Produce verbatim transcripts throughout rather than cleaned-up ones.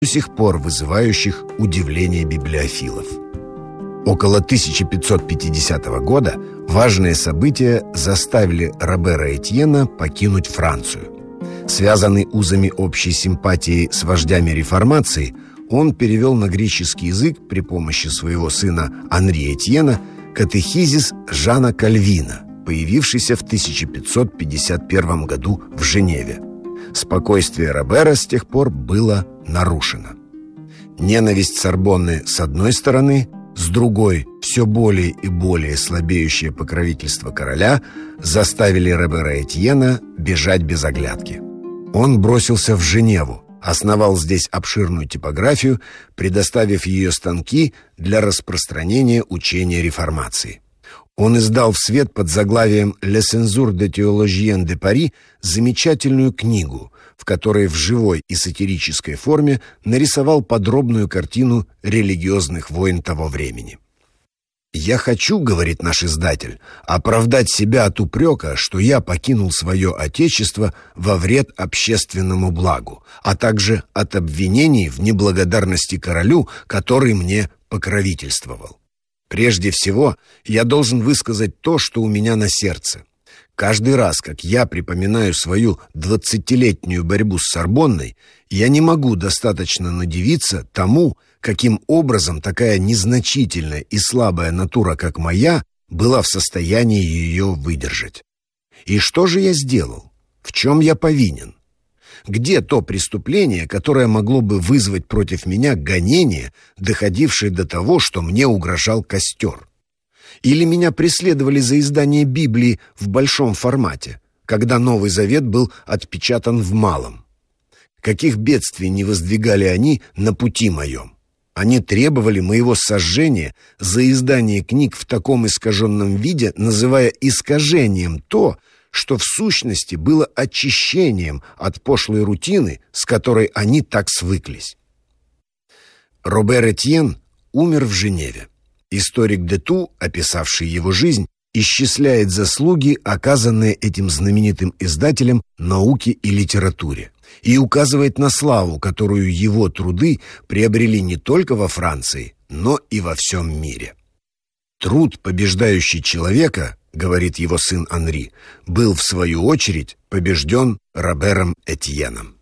до сих пор вызывающих удивление библиофилов. Около тысяча пятьсот пятидесятого года важные события заставили Робера Этьена покинуть Францию. Связанный узами общей симпатии с вождями реформации, он перевел на греческий язык при помощи своего сына Анри Этьена катехизис Жана Кальвина, появившийся в тысяча пятьсот пятьдесят первом году в Женеве. Спокойствие Робера с тех пор было нарушено. Ненависть Сорбонны с одной стороны, с другой все более и более слабеющее покровительство короля заставили Робера Этьена бежать без оглядки. Он бросился в Женеву, основал здесь обширную типографию, предоставив ее станки для распространения учения реформации. Он издал в свет под заглавием «Le censure des théologiens de Paris» замечательную книгу, в которой в живой и сатирической форме нарисовал подробную картину религиозных войн того времени. «Я хочу, — говорит наш издатель, — оправдать себя от упрека, что я покинул свое отечество во вред общественному благу, а также от обвинений в неблагодарности королю, который мне покровительствовал. Прежде всего, я должен высказать то, что у меня на сердце. Каждый раз, как я припоминаю свою двадцатилетнюю борьбу с Сорбонной, я не могу достаточно надивиться тому, каким образом такая незначительная и слабая натура, как моя, была в состоянии ее выдержать. И что же я сделал? В чем я повинен? Где то преступление, которое могло бы вызвать против меня гонение, доходившее до того, что мне угрожал костер? Или меня преследовали за издание Библии в большом формате, когда Новый Завет был отпечатан в малом? Каких бедствий не воздвигали они на пути моем? Они требовали моего сожжения за издание книг в таком искаженном виде, называя искажением то, что в сущности было очищением от пошлой рутины, с которой они так свыклись. Робер Этьен умер в Женеве. Историк Дету, описавший его жизнь, исчисляет заслуги, оказанные этим знаменитым издателем науке и литературе, и указывает на славу, которую его труды приобрели не только во Франции, но и во всем мире. «Труд, побеждающий человека, — говорит его сын Анри, — был, в свою очередь, побежден Робером Этьеном».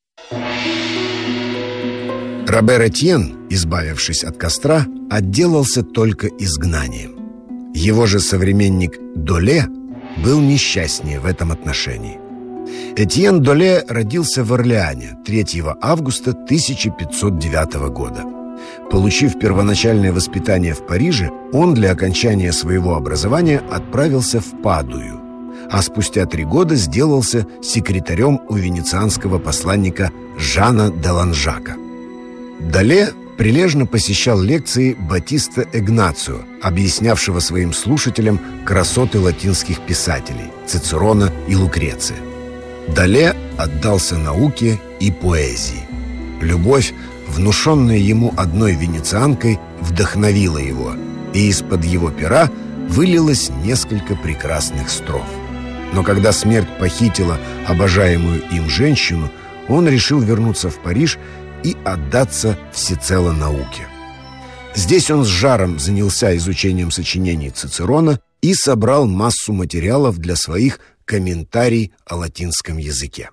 Робер Этьен, избавившись от костра, отделался только изгнанием. Его же современник Доле был несчастнее в этом отношении. Этьен Доле родился в Орлеане третьего августа тысяча пятьсот девятого года. Получив первоначальное воспитание в Париже, он для окончания своего образования отправился в Падую, а спустя три года сделался секретарем у венецианского посланника Жана де Ланжака. Доле прилежно посещал лекции Батиста Игнацио, объяснявшего своим слушателям красоты латинских писателей Цицерона и Лукреция. Доле отдался науке и поэзии. Любовь, внушенная ему одной венецианкой, вдохновила его, и из-под его пера вылилось несколько прекрасных строф. Но когда смерть похитила обожаемую им женщину, он решил вернуться в Париж и отдаться всецело науке. Здесь он с жаром занялся изучением сочинений Цицерона и собрал массу материалов для своих комментариев о латинском языке.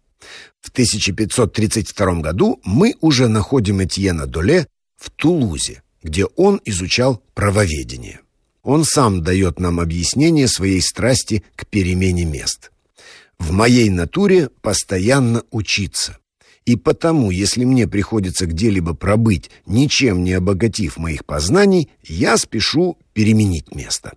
В тысяча пятьсот тридцать втором году мы уже находим Этьена Доле в Тулузе, где он изучал правоведение. Он сам дает нам объяснение своей страсти к перемене мест. «В моей натуре постоянно учиться. И потому, если мне приходится где-либо пробыть, ничем не обогатив моих познаний, я спешу переменить место».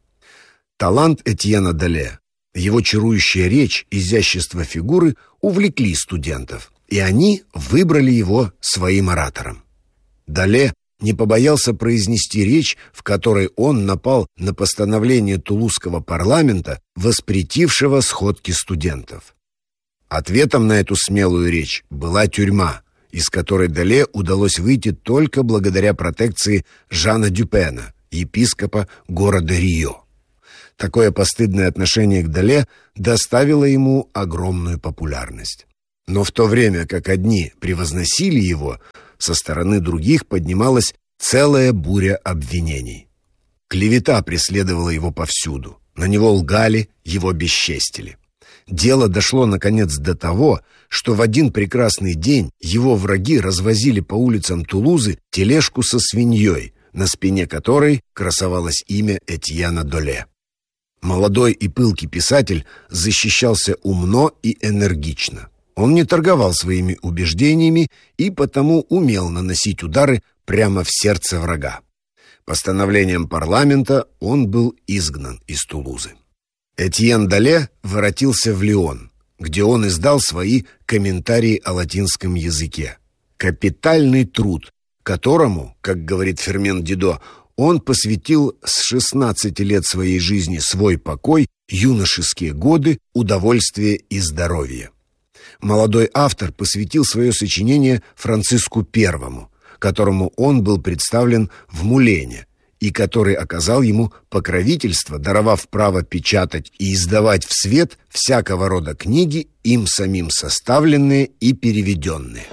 Талант Этьена Доле, его чарующая речь, изящество фигуры увлекли студентов, и они выбрали его своим оратором. Доле не побоялся произнести речь, в которой он напал на постановление Тулузского парламента, воспретившего сходки студентов. Ответом на эту смелую речь была тюрьма, из которой Доле удалось выйти только благодаря протекции Жана Дюпена, епископа города Рио. Такое постыдное отношение к Доле доставило ему огромную популярность. Но в то время как одни превозносили его, со стороны других поднималась целая буря обвинений. Клевета преследовала его повсюду. На него лгали, его бесчестили. Дело дошло, наконец, до того, что в один прекрасный день его враги развозили по улицам Тулузы тележку со свиньей, на спине которой красовалось имя Этьена Доле. Молодой и пылкий писатель защищался умно и энергично. Он не торговал своими убеждениями и потому умел наносить удары прямо в сердце врага. Постановлением парламента он был изгнан из Тулузы. Этьен Доле воротился в Лион, где он издал свои комментарии о латинском языке. Капитальный труд, которому, как говорит Фермен Дидо, он посвятил с шестнадцати лет своей жизни свой покой, юношеские годы, удовольствие и здоровье. Молодой автор посвятил свое сочинение Франциску Первому, которому он был представлен в Мулене, и который оказал ему покровительство, даровав право печатать и издавать в свет всякого рода книги, им самим составленные и переведенные.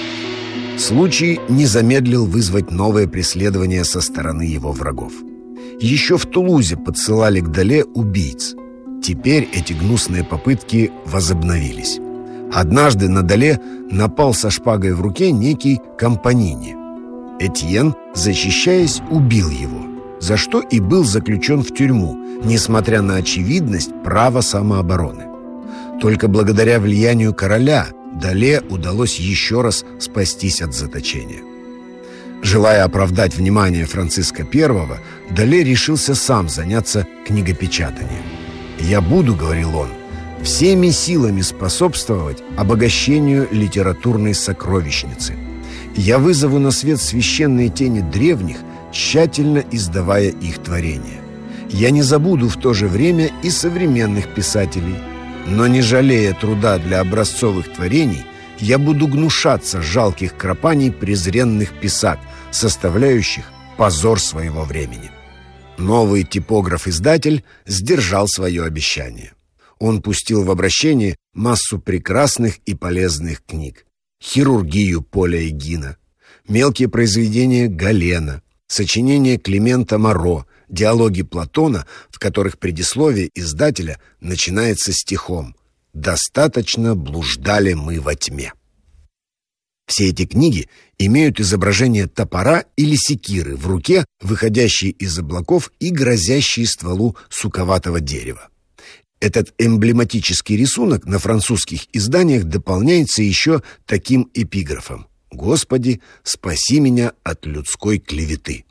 Случай не замедлил вызвать новое преследование со стороны его врагов. Еще в Тулузе подсылали к Доле убийц. Теперь эти гнусные попытки возобновились. Однажды на Доле напал со шпагой в руке некий Компанини. Этьен, защищаясь, убил его, за что и был заключен в тюрьму, несмотря на очевидность права самообороны. Только благодаря влиянию короля Доле удалось еще раз спастись от заточения. Желая оправдать внимание Франциска Первого, Доле решился сам заняться книгопечатанием. «Я буду, — говорил он, — всеми силами способствовать обогащению литературной сокровищницы. Я вызову на свет священные тени древних, тщательно издавая их творения. Я не забуду в то же время и современных писателей, но, не жалея труда для образцовых творений, я буду гнушаться жалких кропаний презренных писак, составляющих позор своего времени». Новый типограф-издатель сдержал свое обещание. Он пустил в обращение массу прекрасных и полезных книг: «Хирургию» Поля Эгина, мелкие произведения Галена, сочинения Климента Моро, диалоги Платона, в которых предисловие издателя начинается стихом «Достаточно блуждали мы во тьме». Все эти книги имеют изображение топора или секиры в руке, выходящей из облаков и грозящей стволу суковатого дерева. Этот эмблематический рисунок на французских изданиях дополняется еще таким эпиграфом: «Господи, спаси меня от людской клеветы».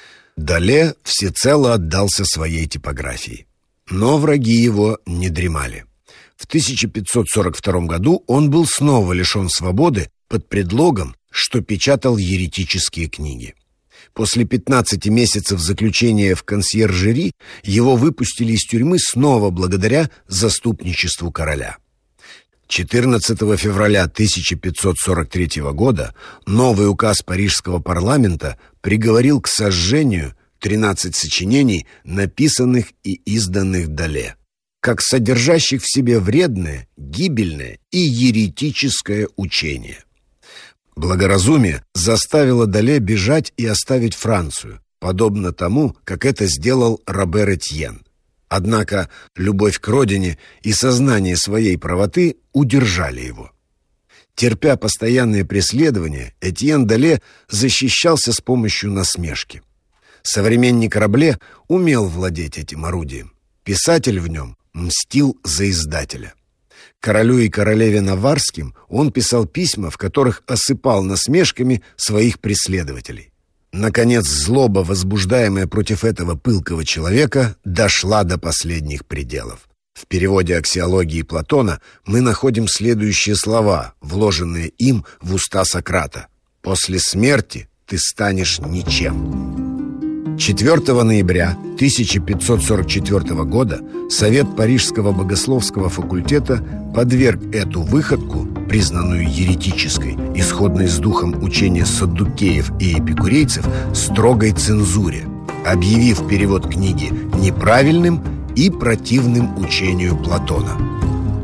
Доле всецело отдался своей типографии. Но враги его не дремали. В тысяча пятьсот сорок втором году он был снова лишен свободы под предлогом, что печатал еретические книги. После пятнадцати месяцев заключения в консьержери его выпустили из тюрьмы снова благодаря заступничеству короля. четырнадцатого февраля тысяча пятьсот сорок третьего года новый указ парижского парламента приговорил к сожжению тринадцать сочинений, написанных и изданных Доле, как содержащих в себе вредное, гибельное и еретическое учение. Благоразумие заставило Доле бежать и оставить Францию, подобно тому, как это сделал Робер Этьен. Однако любовь к родине и сознание своей правоты удержали его. Терпя постоянные преследования, Этьен Доле защищался с помощью насмешки. Современник Рабле умел владеть этим орудием. Писатель в нем мстил за издателя. Королю и королеве Наварским он писал письма, в которых осыпал насмешками своих преследователей. Наконец, злоба, возбуждаемая против этого пылкого человека, дошла до последних пределов. В переводе аксиологии Платона мы находим следующие слова, вложенные им в уста Сократа: «После смерти ты станешь ничем». четвёртого ноября тысяча пятьсот сорок четвёртого года Совет Парижского богословского факультета подверг эту выходку, признанную еретической, исходной с духом учения саддукеев и эпикурейцев, строгой цензуре, объявив перевод книги неправильным и противным учению Платона.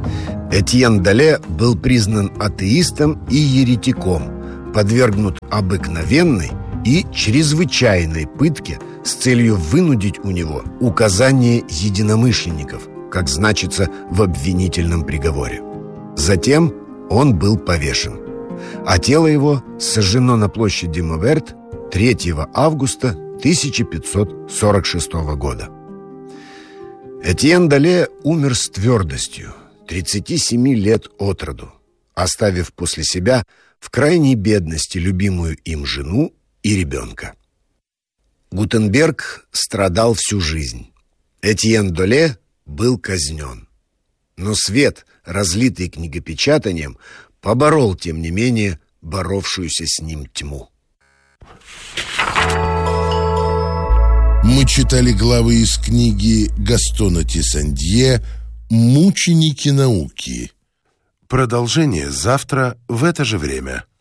Этьен Дале был признан атеистом и еретиком, подвергнут обыкновенной и чрезвычайной пытке с целью вынудить у него указание единомышленников, как значится в обвинительном приговоре. Затем он был повешен, а тело его сожжено на площади Моверт третьего августа тысяча пятьсот сорок шестого года. Этьен Дале умер с твердостью, тридцати семи лет от роду, оставив после себя в крайней бедности любимую им жену и ребенка. Гутенберг страдал всю жизнь. Этьен Дале был казнен. Но свет, разлитый книгопечатанием, поборол, тем не менее, боровшуюся с ним тьму. Мы читали главы из книги Гастона Тиссандье «Мученики науки». Продолжение завтра в это же время.